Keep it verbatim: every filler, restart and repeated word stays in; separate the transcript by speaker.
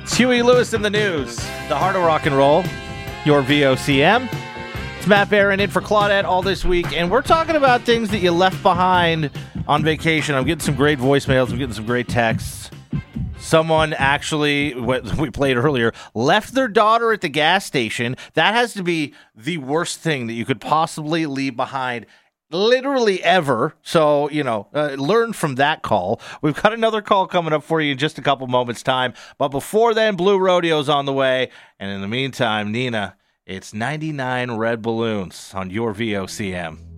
Speaker 1: It's Huey Lewis in the news. The heart of rock and roll. Your V O C M. It's Matt Barron in for Claudette all this week, and we're talking about things that you left behind on vacation. I'm getting some great voicemails. I'm getting some great texts. Someone actually, what we played earlier, left their daughter at the gas station. That has to be the worst thing that you could possibly leave behind, literally ever. So, you know, uh, learn from that call. We've got another call coming up for you in just a couple moments' time. But before then, Blue Rodeo's on the way. And in the meantime, Nina, it's ninety-nine Red Balloons on your V O C M.